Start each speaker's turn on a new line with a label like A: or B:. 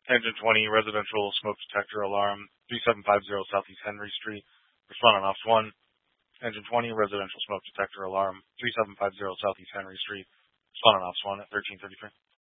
A: Engine 20, residential smoke detector alarm, 3750 Southeast Henry Street. Respond on Ops 1. Engine 20, residential smoke detector alarm, 3750 Southeast Henry Street. Respond on Ops 1 at 1333.